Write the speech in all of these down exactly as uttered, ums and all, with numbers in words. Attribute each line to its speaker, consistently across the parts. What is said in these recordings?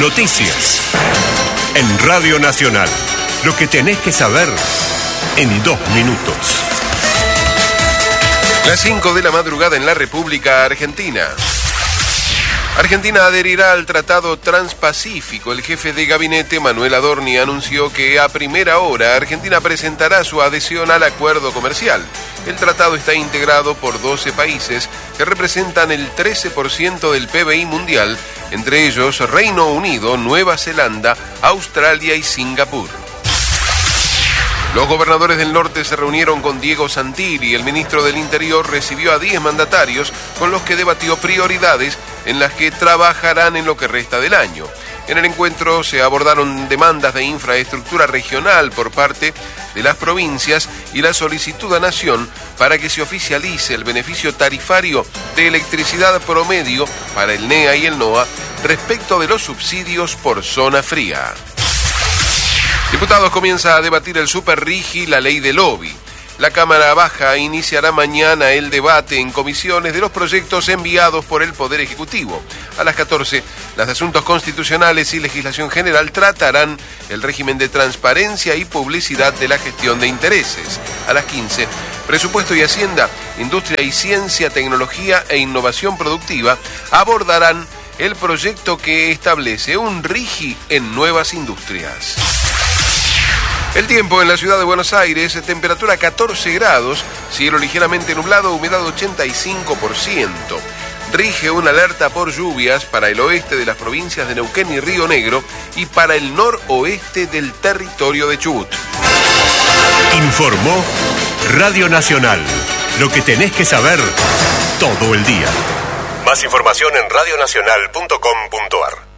Speaker 1: Noticias. En Radio Nacional. Lo que tenés que saber en dos minutos.
Speaker 2: Las cinco de la madrugada en la República Argentina. Argentina adherirá al Tratado Transpacífico. El jefe de gabinete, Manuel Adorni, anunció que a primera hora Argentina presentará su adhesión al acuerdo comercial. El tratado está integrado por doce países que representan el trece por ciento del P B I mundial, entre ellos Reino Unido, Nueva Zelanda, Australia y Singapur. Los gobernadores del norte se reunieron con Diego Santilli. El ministro del Interior recibió a diez mandatarios con los que debatió prioridades en las que trabajarán en lo que resta del año. En el encuentro se abordaron demandas de infraestructura regional por parte de las provincias y la solicitud a Nación para que se oficialice el beneficio tarifario de electricidad promedio para el N E A y el NOA respecto de los subsidios por zona fría. Diputados comienza a debatir el Superrigi, la ley de lobby. La Cámara Baja iniciará mañana el debate en comisiones de los proyectos enviados por el Poder Ejecutivo. A las catorce, las de Asuntos Constitucionales y Legislación General tratarán el régimen de transparencia y publicidad de la gestión de intereses. A las quince, Presupuesto y Hacienda, Industria y Ciencia, Tecnología e Innovación Productiva abordarán el proyecto que establece un RIGI en nuevas industrias. El tiempo en la ciudad de Buenos Aires, temperatura catorce grados, cielo ligeramente nublado, humedad ochenta y cinco por ciento. Rige una alerta por lluvias para el oeste de las provincias de Neuquén y Río Negro y para el noroeste del territorio de Chubut.
Speaker 1: Informó Radio Nacional. Lo que tenés que saber todo el día. Más información en radio nacional punto com punto a r.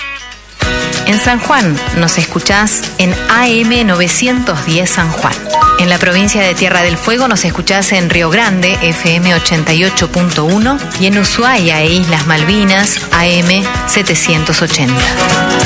Speaker 3: En San Juan nos escuchás en A M novecientos diez San Juan. En la provincia de Tierra del Fuego nos escuchás en Río Grande, F M ochenta y ocho punto uno, y en Ushuaia e Islas Malvinas, A M setecientos ochenta.